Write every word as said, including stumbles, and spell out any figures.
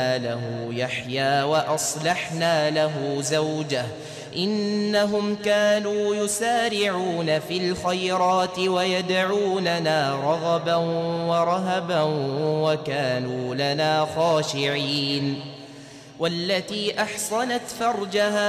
له يحيى وأصلحنا له زوجه إنهم كانوا يسارعون في الخيرات ويدعوننا رغبا ورهبا وكانوا لنا خاشعين. والتي أحصنت فرجها